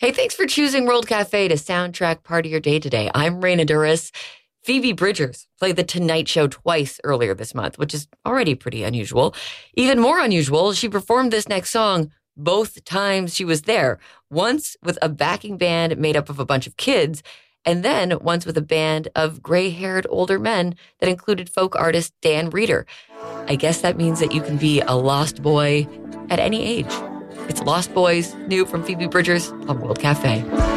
Hey, thanks for choosing World Cafe to soundtrack part of your day today. I'm Raina Duras. Phoebe Bridgers played The Tonight Show twice earlier this month, which is already pretty unusual. Even more unusual, she performed this next song both times she was there. Once with a backing band made up of a bunch of kids, and then once with a band of gray-haired older men that included folk artist Dan Reeder. I guess that means that you can be a lost boy at any age. It's Lost Boys, new from Phoebe Bridgers on World Cafe.